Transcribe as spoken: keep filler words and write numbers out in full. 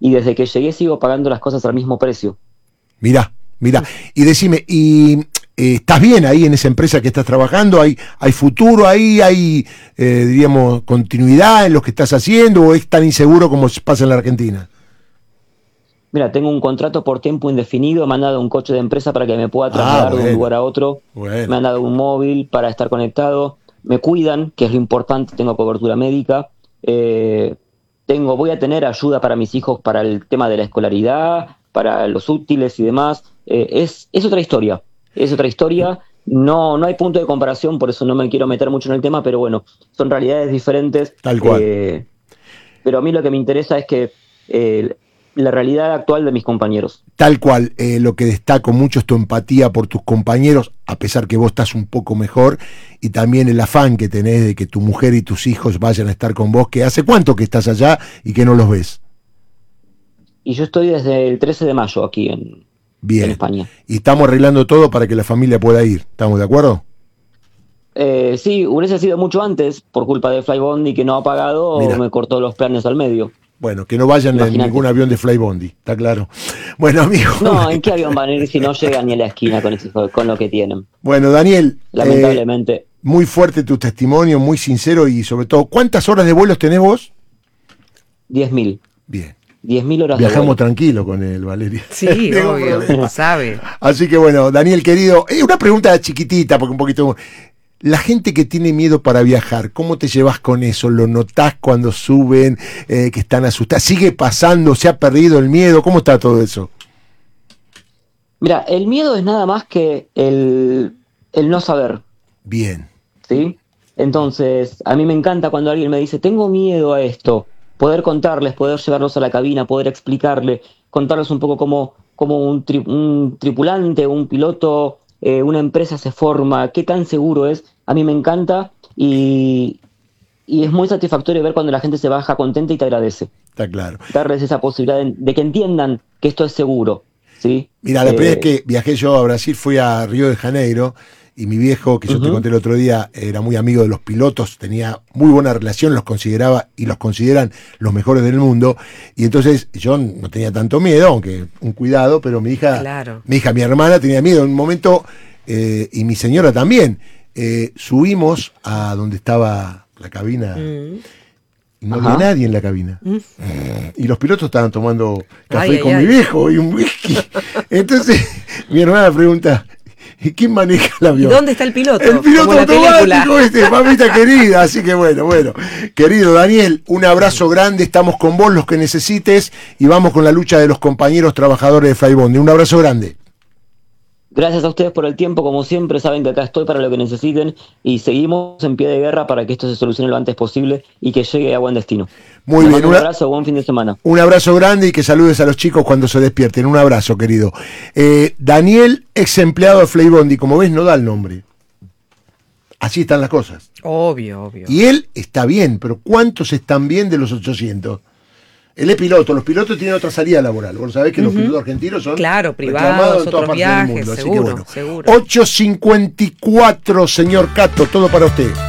y desde que llegué sigo pagando las cosas al mismo precio. Mirá, mirá. Y decime, ¿y eh, estás bien ahí en esa empresa que estás trabajando? ¿Hay, hay futuro ahí? ¿Hay, eh, diríamos, continuidad en lo que estás haciendo? ¿O es tan inseguro como pasa en la Argentina? Mira, tengo un contrato por tiempo indefinido, me han dado un coche de empresa para que me pueda trasladar ah, bueno. de un lugar a otro, bueno. me han dado un móvil para estar conectado, me cuidan, que es lo importante, tengo cobertura médica, eh, tengo, voy a tener ayuda para mis hijos para el tema de la escolaridad, para los útiles y demás, eh, es, es otra historia, es otra historia, no, no hay punto de comparación, por eso no me quiero meter mucho en el tema, pero bueno, son realidades diferentes. Tal cual. Eh, pero a mí lo que me interesa es que eh, la realidad actual de mis compañeros. Tal cual, eh, lo que destaco mucho es tu empatía por tus compañeros, a pesar que vos estás un poco mejor, y también el afán que tenés de que tu mujer y tus hijos vayan a estar con vos, que hace cuánto que estás allá y que no los ves. Y yo estoy desde el trece de mayo aquí en, Bien. en España. Y estamos arreglando todo para que la familia pueda ir, ¿estamos de acuerdo? Eh, sí, hubiese sido mucho antes, por culpa de Flybondi que no ha pagado, Mirá. o me cortó los planes al medio. Bueno, que no vayan Imagínate. en ningún avión de Flybondi, está claro. Bueno, amigo. No, ¿en qué avión van a ir si no llegan ni a la esquina con, ese, con lo que tienen? Bueno, Daniel. Lamentablemente. Eh, muy fuerte tu testimonio, muy sincero y sobre todo, ¿cuántas horas de vuelos tenés vos? diez mil. Bien. diez mil horas Viajamos de vuelo. tranquilo con él, Valeria. Sí, obvio, lo sabe. Así que bueno, Daniel, querido, eh, una pregunta chiquitita, porque un poquito... La gente que tiene miedo para viajar, ¿cómo te llevas con eso? ¿Lo notás cuando suben, eh, que están asustados? ¿Sigue pasando? ¿Se ha perdido el miedo? ¿Cómo está todo eso? Mira, el miedo es nada más que el, el no saber. Bien. ¿Sí? Entonces, a mí me encanta cuando alguien me dice, tengo miedo a esto. Poder contarles, poder llevarlos a la cabina, poder explicarle, contarles un poco cómo, cómo un, tri, un tripulante, un piloto... Eh, una empresa se forma, qué tan seguro es, a mí me encanta y, y es muy satisfactorio ver cuando la gente se baja contenta y te agradece. Está claro. Darles esa posibilidad de, de que entiendan que esto es seguro, ¿sí? Mira, la eh, primera vez que viajé yo a Brasil fui a Río de Janeiro y mi viejo, que yo uh-huh. te conté el otro día, era muy amigo de los pilotos, tenía muy buena relación, los consideraba y los consideran los mejores del mundo, y entonces yo no tenía tanto miedo, aunque un cuidado, pero mi hija, claro. mi hija, mi hermana tenía miedo en un momento, eh, y mi señora también. Eh, subimos a donde estaba la cabina, mm. y no Ajá. había nadie en la cabina. Mm. Y los pilotos estaban tomando café ay, con ay, mi ay. viejo y un whisky. Entonces mi hermana pregunta, ¿quién maneja el avión? ¿Y dónde está el piloto? El piloto Como automático, este, mamita querida. Así que bueno, bueno. Querido Daniel, un abrazo grande. Estamos con vos, los que necesites, y vamos con la lucha de los compañeros trabajadores de Flybondi. Un abrazo grande. Gracias a ustedes por el tiempo, como siempre, saben que acá estoy para lo que necesiten y seguimos en pie de guerra para que esto se solucione lo antes posible y que llegue a buen destino. Muy bien, un abrazo, buen fin de semana. Un abrazo grande y que saludes a los chicos cuando se despierten. Un abrazo, querido. Eh, Daniel, ex empleado de Flybondi, como ves, no da el nombre. Así están las cosas. Obvio, obvio. Y él está bien, pero ¿cuántos están bien de los ochocientos? Él es piloto, los pilotos tienen otra salida laboral. Vos sabés que uh-huh. los pilotos argentinos son claro, privados, otros viajes, seguro, Así que bueno, seguro. ocho cincuenta y cuatro, señor Cato, todo para usted.